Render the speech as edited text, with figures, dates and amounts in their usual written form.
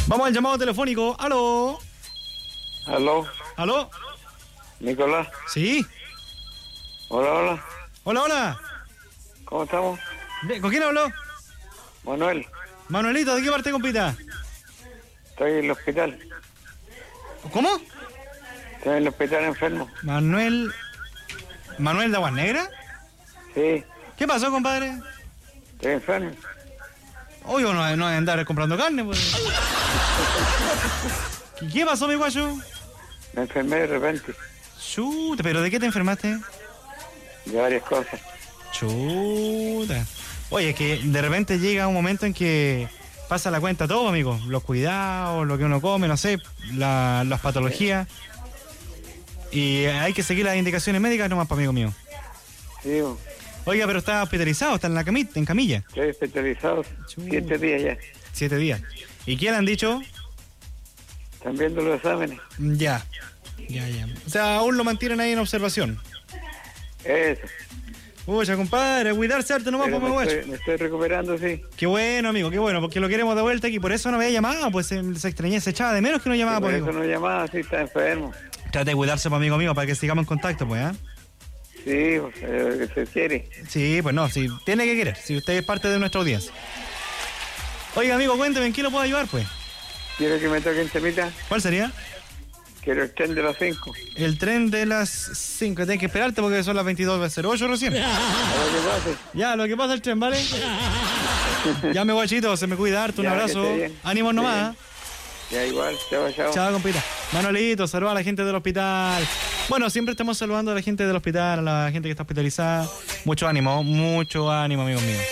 Vamos al llamado telefónico. ¿Aló? ¿Aló? ¿Aló? Nicolás. ¿Sí? Hola, hola. Hola, hola. ¿Cómo estamos? ¿Con quién habló? Manuel. Manuelito, ¿de qué parte, compita? Estoy en el hospital. ¿Cómo? Estoy en el hospital enfermo. Manuel de Aguas Negras. Sí, ¿Qué pasó, compadre? estoy enfermo. Obvio no es andar comprando carne, pues. ¿Qué pasó, mi guayo? Me enfermé de repente. Chuta, ¿pero de qué te enfermaste? De varias cosas. Chuta. Oye, es que de repente llega un momento en que pasa la cuenta todo, amigo. Los cuidados, lo que uno come, no sé, las patologías. Y hay que seguir las indicaciones médicas nomás, amigo mío. Sí, Oiga, pero está hospitalizado, está en camilla. estoy hospitalizado 7 días ya. 7 días. ¿Y qué le han dicho? Están viendo los exámenes. Ya. O sea, aún lo mantienen ahí en observación. Eso. Pucha, compadre, cuidarse harto nomás, Pero pues, guacho. me estoy recuperando, sí. Qué bueno, amigo, qué bueno, porque lo queremos de vuelta aquí. Por eso no me había llamado, pues se extrañé, se echaba de menos que no llamaba, Por pues, eso amigo. no llamaba, sí, está enfermo. Trate de cuidarse, pues, amigo mío, para que sigamos en contacto, pues, ¿eh? Sí, que se quiere. Sí, pues no, sí, tiene que querer, si usted es parte de nuestra audiencia. Oiga, amigo, cuénteme, ¿en qué lo puedo ayudar, pues? ¿Quiere que me toquen temita? ¿Cuál sería? Quiero el tren de las 5. El tren de las 5, tenés que esperarte porque son las 22:08 recién. A lo que pase. Ya, lo que pasa el tren, ¿vale? Ya, mi guachito, se me cuida harto, un Ya, que abrazo. esté bien. Ánimos nomás. Ya igual, chao, chao. Chao, compita. Manolito, saluda a la gente del hospital. Bueno, siempre estamos saludando a la gente del hospital, a la gente que está hospitalizada. Mucho ánimo, amigo mío.